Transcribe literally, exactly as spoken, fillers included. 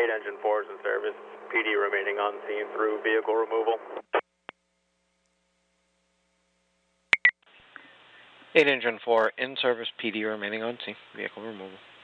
eight Engine four is in service. P D remaining on scene through vehicle removal. eight Engine four in service, P D remaining on scene, vehicle removal.